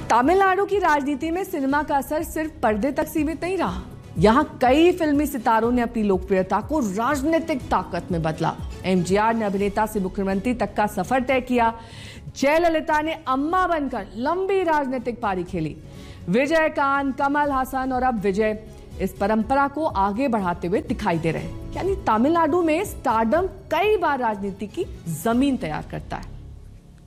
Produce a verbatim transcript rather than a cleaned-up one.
तमिलनाडु की राजनीति में सिनेमा का असर सिर्फ पर्दे तक सीमित नहीं रहा। यहाँ कई फिल्मी सितारों ने अपनी लोकप्रियता को राजनीतिक ताकत में बदला। एमजीआर ने अभिनेता से मुख्यमंत्री तक का सफर तय किया। जयललिता ने अम्मा बनकर लंबी राजनीतिक पारी खेली। विजयकांत, कमल हासन और अब विजय इस परंपरा को आगे बढ़ाते हुए दिखाई दे रहे हैं। यानी तमिलनाडु में स्टारडम कई बार राजनीति की जमीन तैयार करता है।